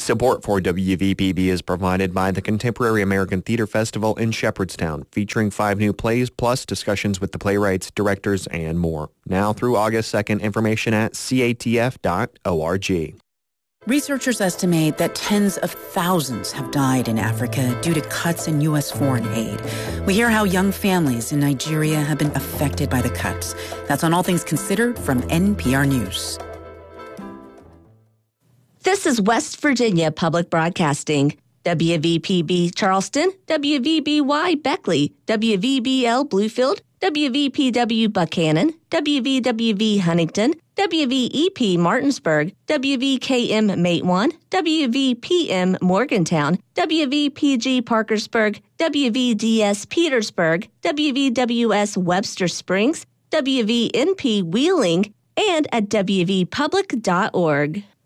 Support for WVPB is provided by the Contemporary American Theater Festival in Shepherdstown, featuring 5 new plays plus discussions with the playwrights, directors, and more. Now through August 2nd, information at catf.org. Researchers estimate that tens of thousands have died in Africa due to cuts in U.S. foreign aid. We hear how young families in Nigeria have been affected by the cuts. That's on All Things Considered from NPR News. This is West Virginia Public Broadcasting. WVPB Charleston, WVBY Beckley, WVBL Bluefield, WVPW Buchanan, WVWV Huntington, WVEP Martinsburg, WVKM Matewan, WVPM Morgantown, WVPG Parkersburg, WVDS Petersburg, WVWS Webster Springs, WVNP Wheeling, and at WVpublic.org.